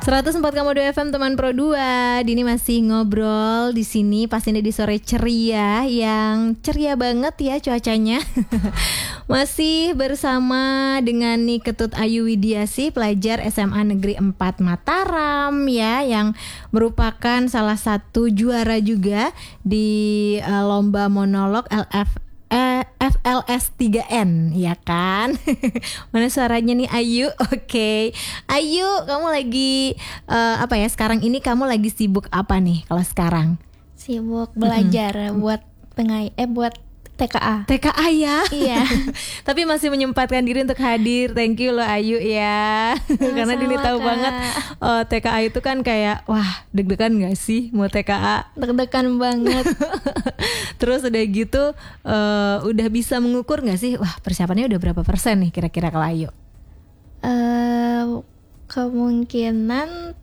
104,2 FM teman Pro 2. Dini masih ngobrol di sini pastinya di sore ceria yang ceria banget ya cuacanya. Masih bersama dengan nih Ketut Ayu Widiasih, pelajar SMA Negeri 4 Mataram ya, yang merupakan salah satu juara juga di lomba monolog FLS 3N ya kan. Mana suaranya nih Ayu? Oke. Ayu, kamu lagi apa ya sekarang ini, kamu lagi sibuk apa nih kalau sekarang? Sibuk belajar buat buat TKA. TKA ya? Iya. Tapi masih menyempatkan diri untuk hadir. Thank you loh Ayu ya. Karena Dini tahu banget TKA itu kan kayak wah, deg-degan gak sih mau TKA? Deg-degan banget. Terus udah gitu udah bisa mengukur gak sih? Wah, persiapannya udah berapa persen nih kira-kira kalau Ayu? Kemungkinan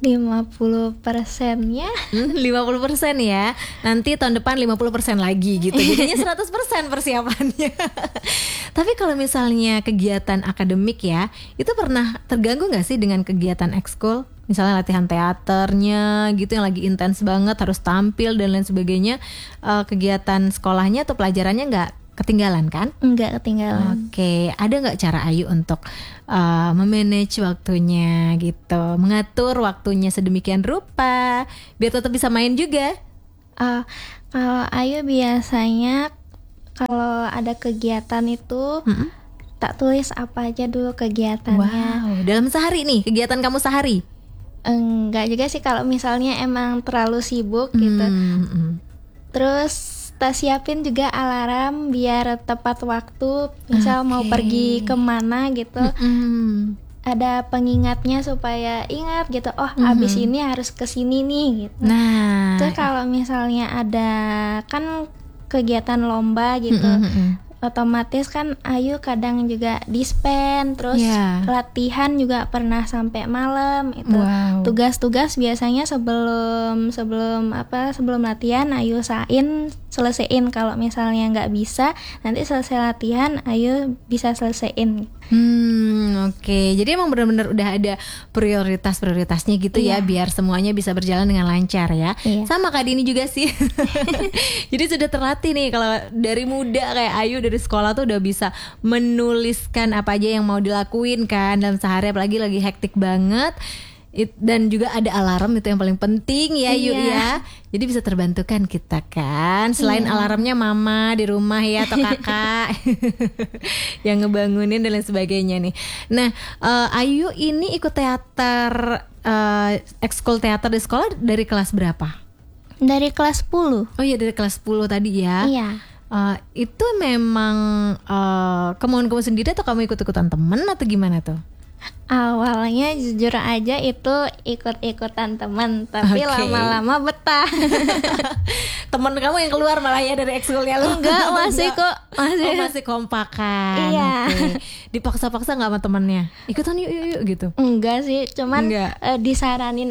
50%-nya 50% ya. Nanti tahun depan 50% lagi gitu. Jadinya 100% persiapannya. Tapi kalau misalnya kegiatan akademik ya, itu pernah terganggu gak sih dengan kegiatan ekskul? Misalnya latihan teaternya gitu yang lagi intens banget, harus tampil dan lain sebagainya. Kegiatan sekolahnya atau pelajarannya gak ketinggalan kan? Enggak ketinggalan. Oke, ada nggak cara Ayu untuk memanage waktunya gitu, mengatur waktunya sedemikian rupa biar tetap bisa main juga? Kalau Ayu biasanya kalau ada kegiatan itu tak tulis apa aja dulu kegiatannya. Wow, dalam sehari nih kegiatan kamu sehari? Enggak juga sih, kalau misalnya emang terlalu sibuk gitu. Terus kita siapin juga alarm biar tepat waktu. Misal mau pergi kemana gitu, ada pengingatnya supaya ingat gitu. Oh, abis ini harus kesini nih gitu. Nah, Terus kalau misalnya ada kan kegiatan lomba gitu, otomatis kan Ayu kadang juga dispen, terus latihan juga pernah sampai malam itu. Wow. Tugas-tugas biasanya sebelum latihan Ayu selesaiin. Kalau misalnya nggak bisa, nanti selesai latihan Ayu bisa selesaiin. Oke. Jadi emang benar-benar udah ada prioritasnya gitu ya, biar semuanya bisa berjalan dengan lancar ya. Sama Kak Dini juga sih. Jadi sudah terlatih nih kalau dari muda kayak Ayu, dari sekolah tuh udah bisa menuliskan apa aja yang mau dilakuin kan dalam sehari, apalagi lagi hektik banget. Dan juga ada alarm, itu yang paling penting ya Yu ya. Jadi bisa terbantukan kita kan. Selain alarmnya mama di rumah ya, atau kakak yang ngebangunin dan lain sebagainya nih. Nah, Ayu ini ikut teater, ekskul teater di sekolah dari kelas berapa? Dari kelas 10. Oh iya, dari kelas 10 tadi ya. Iya. Itu memang kemauan kamu sendiri atau kamu ikut-ikutan temen atau gimana tuh? Awalnya jujur aja itu ikut-ikutan teman, tapi lama-lama betah. Temen kamu yang keluar malah ya dari ekskulnya lu? Enggak, masih kok. Masih kompakan. Iya. Dipaksa-paksa nggak sama temennya? Ikutan yuk gitu? Enggak sih, cuman disaranin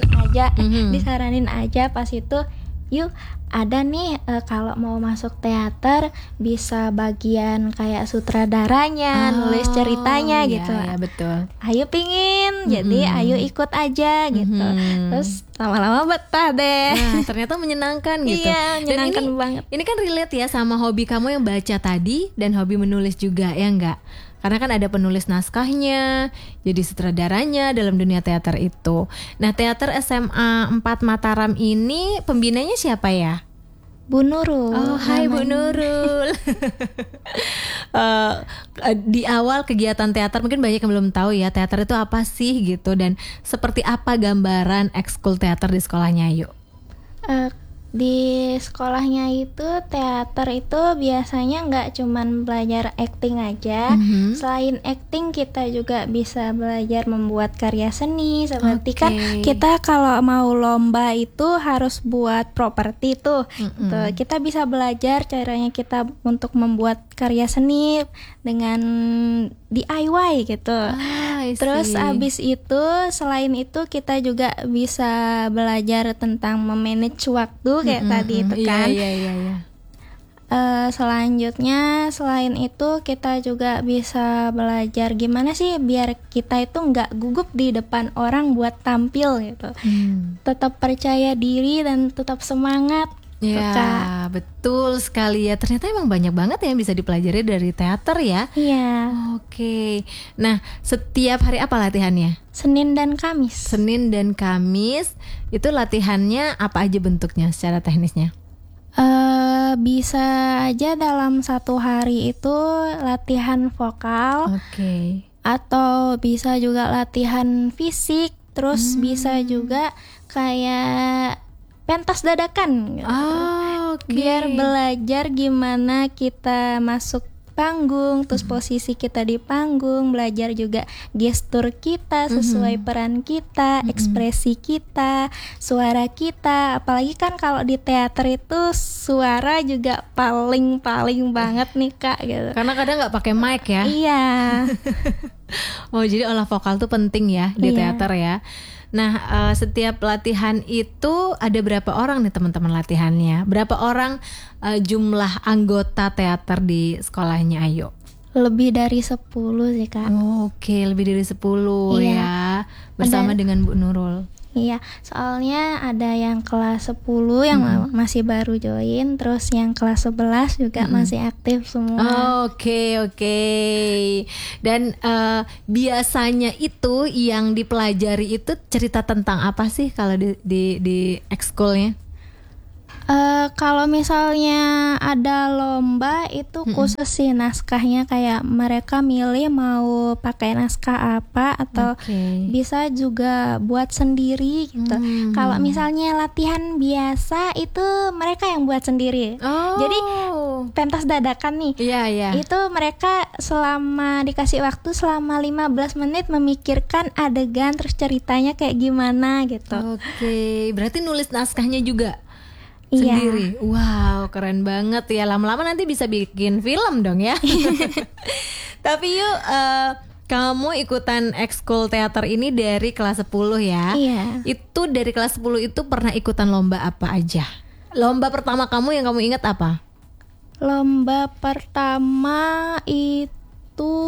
aja pas itu. Yuk, ada nih kalau mau masuk teater bisa bagian kayak sutradaranya, nulis ceritanya gitu. Iya, betul. Ayu pingin, jadi Ayu ikut aja gitu. Terus lama-lama betah deh. Nah, ternyata menyenangkan gitu. Iya, menyenangkan banget. Ini kan relate ya sama hobi kamu yang baca tadi dan hobi menulis juga, ya enggak? Karena kan ada penulis naskahnya, jadi sutradaranya dalam dunia teater itu. Nah, teater SMA 4 Mataram ini pembinanya siapa ya? Bu Nurul. Oh, hai Bu Nurul. Di awal kegiatan teater mungkin banyak yang belum tahu ya, teater itu apa sih gitu, dan seperti apa gambaran ekskul teater di sekolahnya yuk? Di sekolahnya itu teater itu biasanya nggak cuman belajar acting aja. Selain acting kita juga bisa belajar membuat karya seni. Seperti kan kita kalau mau lomba itu harus buat properti tuh. Tuh, kita bisa belajar caranya kita untuk membuat karya seni dengan DIY gitu. Terus abis itu selain itu kita juga bisa belajar tentang memanage waktu kayak tadi itu kan. Iya. Selanjutnya selain itu kita juga bisa belajar gimana sih biar kita itu nggak gugup di depan orang buat tampil gitu. Tetap percaya diri dan tetap semangat. Ya, betul sekali ya. Ternyata emang banyak banget yang bisa dipelajari dari teater ya. Iya. Oke. Nah, setiap hari apa latihannya? Senin dan Kamis. Senin dan Kamis. Itu latihannya apa aja bentuknya secara teknisnya? Bisa aja dalam satu hari itu latihan vokal. Oke. Atau bisa juga latihan fisik. Terus bisa juga kayak pentas dadakan gitu. Biar belajar gimana kita masuk panggung, terus posisi kita di panggung, belajar juga gestur kita sesuai peran kita, ekspresi kita, suara kita. Apalagi kan kalau di teater itu suara juga paling banget nih Kak gitu. Karena kadang nggak pakai mic ya. Iya. Oh, jadi olah vokal tuh penting ya di teater ya. Nah, setiap latihan itu ada berapa orang nih teman-teman latihannya? Berapa orang jumlah anggota teater di sekolahnya Ayu? Lebih dari 10 sih Kak. Oke, lebih dari 10 ya. Bersama dengan Bu Nurul. Iya, soalnya ada yang kelas 10 yang masih baru join, terus yang kelas 11 juga masih aktif semua. Oke. Dan biasanya itu yang dipelajari itu cerita tentang apa sih kalau di ekskulnya? Kalau misalnya ada lomba itu khusus sih naskahnya, kayak mereka milih mau pakai naskah apa atau bisa juga buat sendiri gitu. Kalau misalnya latihan biasa itu mereka yang buat sendiri. Jadi pentas dadakan nih. Itu mereka selama dikasih waktu selama 15 menit memikirkan adegan terus ceritanya kayak gimana gitu. Oke, berarti nulis naskahnya juga? Sendiri. Wow, keren banget ya. Lama-lama nanti bisa bikin film dong ya. Tapi yuk, kamu ikutan ekskul teater ini dari kelas 10 ya. Iya. Itu dari kelas 10 itu pernah ikutan lomba apa aja? Lomba pertama kamu yang kamu ingat apa? Lomba pertama itu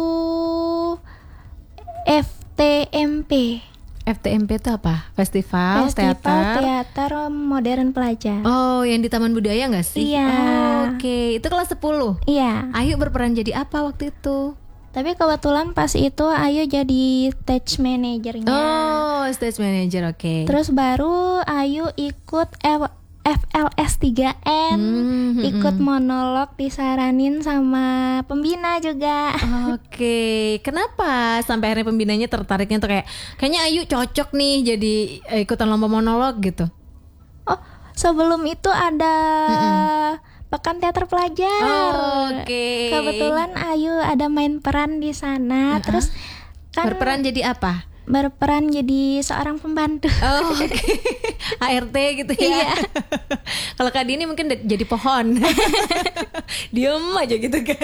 FTMP. FTMP itu apa? Festival teater modern pelajar. Oh, yang di Taman Budaya nggak sih? Iya. Oke, itu kelas 10. Iya. Ayu berperan jadi apa waktu itu? Tapi kebetulan pas itu Ayu jadi stage manajernya. Oh, stage manager, oke. Terus baru Ayu ikut FLS 3N, ikut monolog disaranin sama pembina juga. Oke, kenapa sampai akhirnya pembinanya tertariknya tuh kayaknya Ayu cocok nih jadi ikutan lomba monolog gitu? Oh, sebelum itu ada Pekan Teater Pelajar. Oke. Kebetulan Ayu ada main peran di sana. Terus kan berperan jadi apa? Berperan jadi seorang pembantu. HRT gitu ya. Iya. Kalau Kak Dini mungkin jadi pohon. Diem aja gitu kan.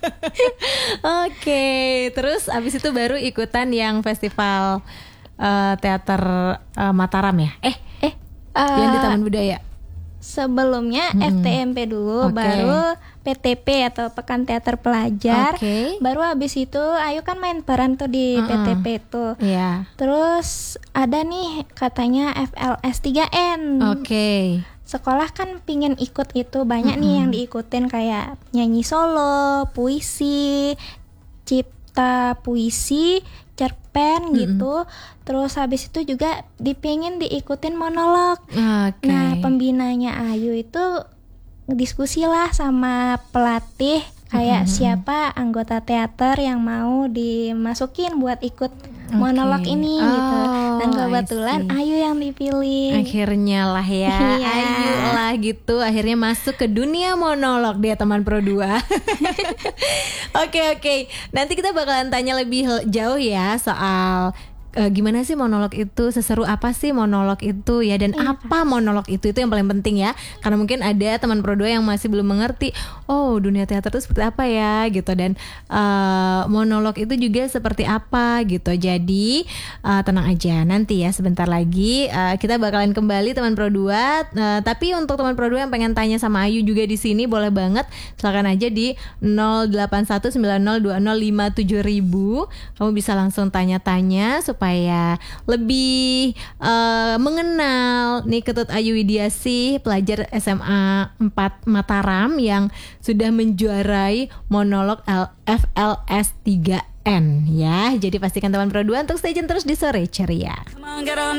Oke, terus abis itu baru ikutan yang festival teater Mataram ya? Yang di Taman Budaya. Sebelumnya FTMP dulu, baru PTP atau Pekan Teater Pelajar. Baru habis itu Ayu kan main peran tuh di PTP tuh. Terus ada nih katanya FLS 3N. Sekolah kan pingin ikut itu, banyak nih yang diikutin kayak nyanyi solo, puisi, cipta puisi, cerpen gitu. Terus habis itu juga dipingin diikutin monolog. Nah, pembinanya Ayu itu diskusi lah sama pelatih kayak siapa anggota teater yang mau dimasukin buat ikut monolog ini gitu. Dan kebetulan Ayu yang dipilih. Akhirnya lah ya. Ayu lah gitu akhirnya masuk ke dunia monolog dia teman Pro 2. Oke. Nanti kita bakalan tanya lebih jauh ya soal gimana sih monolog itu, seseru apa sih monolog itu ya, dan apa monolog itu yang paling penting ya, karena mungkin ada teman Pro 2 yang masih belum mengerti, oh dunia teater itu seperti apa ya gitu, dan monolog itu juga seperti apa gitu. Jadi tenang aja, nanti ya sebentar lagi kita bakalan kembali teman Pro 2. Tapi untuk teman Pro 2 yang pengen tanya sama Ayu juga di sini, boleh banget, silakan aja di 081902057000. Kamu bisa langsung tanya-tanya supaya lebih mengenal nih Ketut Ayu Widiasih, pelajar SMA 4 Mataram yang sudah menjuarai monolog FLS 3N ya. Jadi pastikan teman Pro 2 untuk stay tune terus di Sore Ceria.